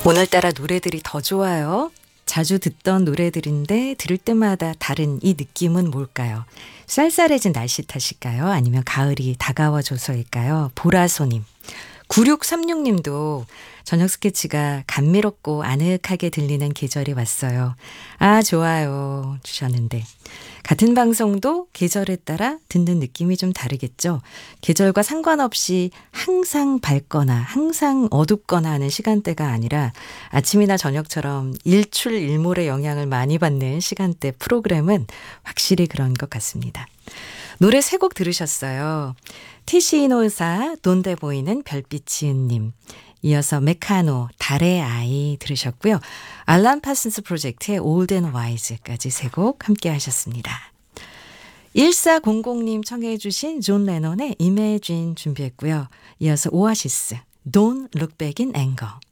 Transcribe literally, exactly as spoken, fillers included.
오늘따라 노래들이 더 좋아요. 자주 듣던 노래들인데 들을 때마다 다른 이 느낌은 뭘까요? 쌀쌀해진 날씨 탓일까요? 아니면 가을이 다가와줘서일까요? 보라소님. 구육삼육 님도 저녁 스케치가 감미롭고 아늑하게 들리는 계절이 왔어요. 아, 좋아요. 주셨는데. 같은 방송도 계절에 따라 듣는 느낌이 좀 다르겠죠. 계절과 상관없이 항상 밝거나 항상 어둡거나 하는 시간대가 아니라 아침이나 저녁처럼 일출일몰의 영향을 많이 받는 시간대 프로그램은 확실히 그런 것 같습니다. 노래 세 곡 들으셨어요. 티시노사 돈데 보이는 별빛 지은님, 이어서 메카노 달의 아이 들으셨고요. 알란 파슨스 프로젝트의 올드 앤 와이즈까지 세 곡 함께 하셨습니다. 일사공공 님 청해 주신 존 레논의 Imagine 준비했고요. 이어서 오아시스 Don't Look Back in Anger.